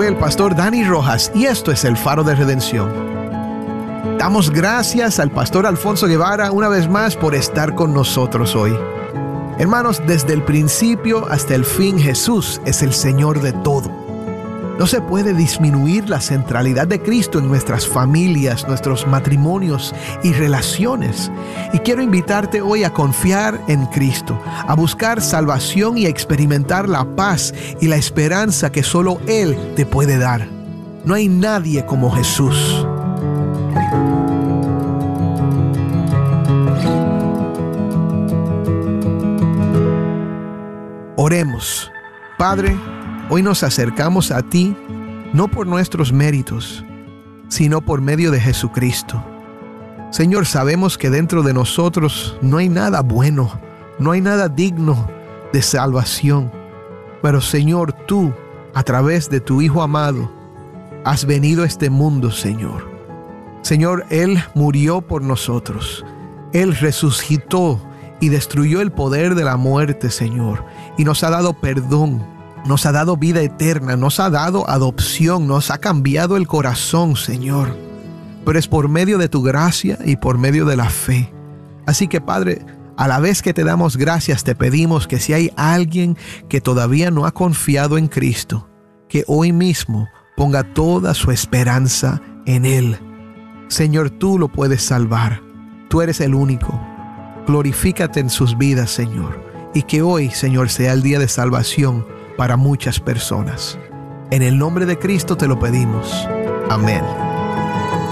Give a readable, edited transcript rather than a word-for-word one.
el pastor Dani Rojas y esto es El Faro de Redención. Damos gracias al pastor Alfonso Guevara una vez más por estar con nosotros hoy. Hermanos, desde el principio hasta el fin, Jesús es el Señor de todo. No se puede disminuir la centralidad de Cristo en nuestras familias, nuestros matrimonios y relaciones. Y quiero invitarte hoy a confiar en Cristo, a buscar salvación y a experimentar la paz y la esperanza que solo Él te puede dar. No hay nadie como Jesús. Oremos. Padre, hoy nos acercamos a ti, no por nuestros méritos, sino por medio de Jesucristo. Señor, sabemos que dentro de nosotros no hay nada bueno, no hay nada digno de salvación. Pero Señor, tú, a través de tu Hijo amado, has venido a este mundo, Señor. Señor, Él murió por nosotros. Él resucitó y destruyó el poder de la muerte, Señor, y nos ha dado perdón, nos ha dado vida eterna, nos ha dado adopción, nos ha cambiado el corazón, Señor. Pero es por medio de tu gracia y por medio de la fe. Así que, Padre, a la vez que te damos gracias, te pedimos que si hay alguien que todavía no ha confiado en Cristo, que hoy mismo ponga toda su esperanza en Él. Señor, tú lo puedes salvar. Tú eres el único. Glorifícate en sus vidas, Señor, y que hoy, Señor, sea el día de salvación para muchas personas. En el nombre de Cristo te lo pedimos. Amén.